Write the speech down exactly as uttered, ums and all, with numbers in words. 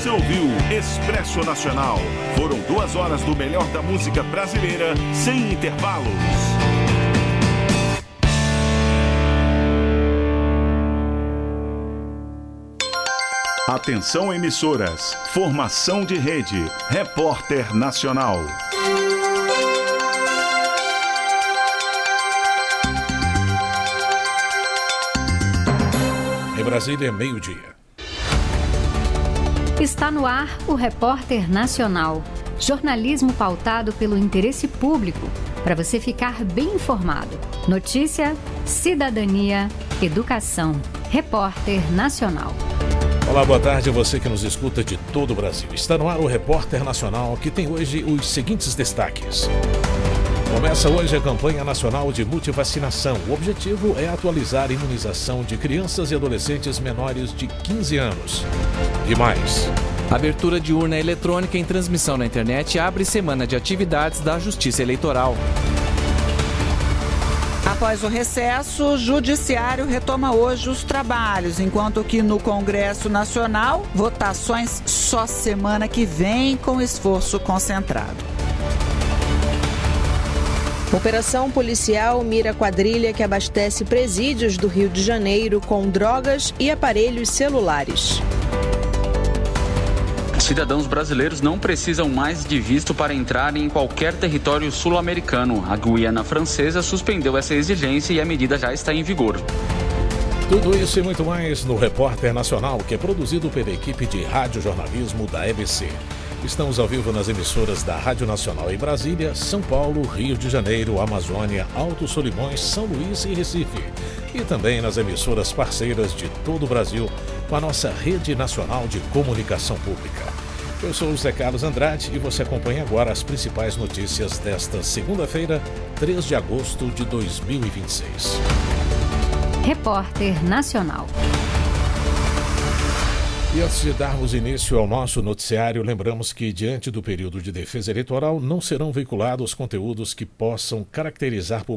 Você ouviu Expresso Nacional. Foram duas horas do melhor da música brasileira, sem intervalos. Atenção, emissoras. Formação de rede. Repórter Nacional. Em Brasília, meio-dia. Está no ar o Repórter Nacional. Jornalismo pautado pelo interesse público, para você ficar bem informado. Notícia, cidadania, educação. Repórter Nacional. Olá, boa tarde a você que nos escuta de todo o Brasil. Está no ar o Repórter Nacional, que tem hoje os seguintes destaques. Começa hoje a campanha nacional de multivacinação. O objetivo é atualizar a imunização de crianças e adolescentes menores de quinze anos. E mais. Abertura de urna eletrônica em transmissão na internet abre semana de atividades da Justiça Eleitoral. Após o recesso, o Judiciário retoma hoje os trabalhos, enquanto que no Congresso Nacional, votações só semana que vem com esforço concentrado. Operação policial mira quadrilha que abastece presídios do Rio de Janeiro com drogas e aparelhos celulares. Cidadãos brasileiros não precisam mais de visto para entrar em qualquer território sul-americano. A Guiana Francesa suspendeu essa exigência e a medida já está em vigor. Tudo isso e muito mais no Repórter Nacional, que é produzido pela equipe de radiojornalismo da E B C. Estamos ao vivo nas emissoras da Rádio Nacional em Brasília, São Paulo, Rio de Janeiro, Amazônia, Alto Solimões, São Luís e Recife. E também nas emissoras parceiras de todo o Brasil, com a nossa Rede Nacional de Comunicação Pública. Eu sou o José Carlos Andrade e você acompanha agora as principais notícias desta segunda-feira, três de agosto de dois mil e vinte e seis. Repórter Nacional. E antes de darmos início ao nosso noticiário, lembramos que, diante do período de defesa eleitoral, não serão veiculados conteúdos que possam caracterizar